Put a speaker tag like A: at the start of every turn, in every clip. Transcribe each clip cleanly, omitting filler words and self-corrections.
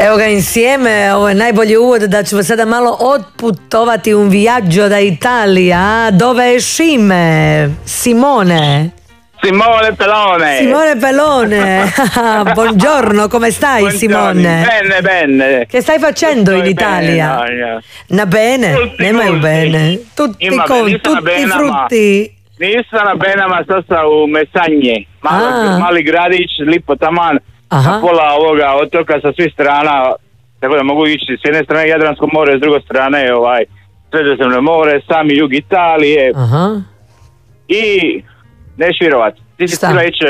A: Evo ga insieme, ovo je najbolji uvod da ćemo sada malo otputovati un viaggio da Italia. Dove è Scime? Simone.
B: Simone Pelone.
A: Simone Pelone. Buongiorno, come stai? Buongiorno. Simone?
B: Bene, bene.
A: Che stai facendo in Italia? Na bene? Nemaju bene. Tutti tutti frutti.
B: Nisam na Benama, sad sam u Mesanje. Mali gradić, lipo taman. Na pola ovoga otoka sa svih strana, tako da mogu ići s jedne strane Jadransko more, s druge strane Sredozemno more, sami jug Italije. I neš vjerovat, ti si htjela ići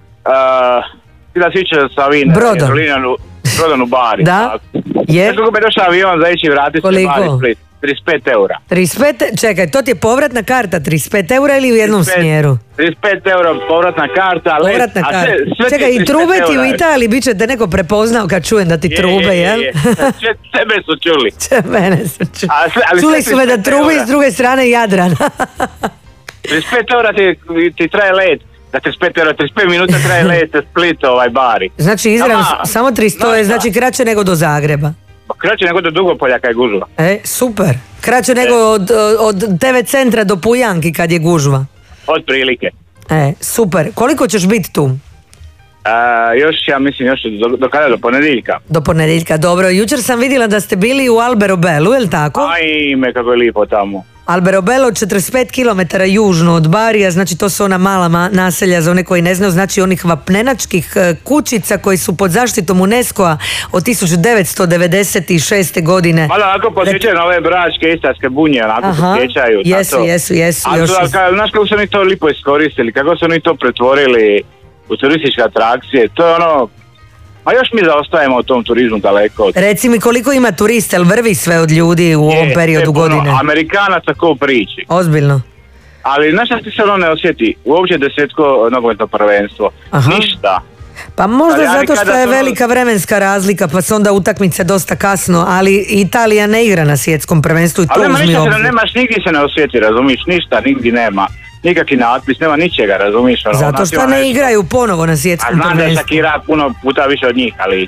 B: sa ovim Brodom u Bari.
A: Da?
B: Je? Kako bi došao avion za ići i vratiti se Bari Split? 35 eura.
A: 35, čekaj, to ti je povratna karta, 35 eura ili u jednom smjeru?
B: 35 eura povratna karta.
A: Povratna karta. Čekaj, i trube ti u Italiji, bit će te neko prepoznao kad čujem da ti trube, jel?
B: Tebe su čuli.
A: Mene su čuli. Čuli su me da trube s druge strane Jadran.
B: 35 eura ti traje let. Za 35 eura, 35 minuta traje let Split Bari. Znači
A: izravno, samo 300 je, znači kraće nego do Zagreba.
B: Kraće nego do Dugopolja kad je gužva.
A: Super. Kraće nego od TV centra do Pujanki kad je gužva.
B: Od prilike.
A: Super. Koliko ćeš biti tu?
B: Ja mislim do kada? Do ponedjeljka.
A: Do ponedjeljka, dobro. Jučer sam vidjela da ste bili u Alberobellu, je li tako?
B: Ajme, kako je lipo tamo.
A: Alberobello 45 km južno od Barija, znači to su ona mala naselja za one koji ne znaju, znači onih vapnenačkih kućica koji su pod zaštitom UNESCO-a od 1996. godine.
B: Malo onako posjećaju na ove bračke istarske bunje, onako posjećaju.
A: Jesu.
B: Ali znaš kako su oni to lipo iskoristili, kako su oni to pretvorili u turističke atrakcije, to je ono... A još mi zaostajemo u tom turizmu daleko.
A: Reci mi koliko ima turista, jel vrvi sve od ljudi u ovom periodu godine?
B: Amerikanaca ko u priči.
A: Ozbiljno.
B: Ali znaš šta ti se ono ne osjeti? Uopće desetko nogometno prvenstvo. Ništa.
A: Pa možda zato što je velika vremenska razlika, pa se onda utakmice dosta kasno, ali Italija ne igra na svjetskom prvenstvu i to uzmi obzir.
B: Ali nemaš, nigdje se ne osjeti, razumiš, ništa, nigdje nema. Nikakvi natpis, nema ničega, razumiš?
A: Zato što ne igraju ponovo na svjetskom prvenstvu.
B: A znam da je Shakira puno puta više od njih, ali...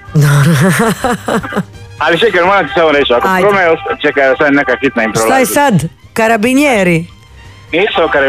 B: Ali čekaj, moram ti samo reći, ako čekaj, sad je neka hitna improvizacija.
A: Šta je sad? Karabinjeri?
B: Nisu